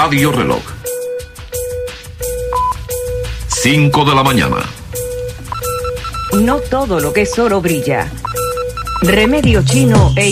Radio Reloj. 5 de la mañana. No todo lo que es oro brilla. Remedio Chino e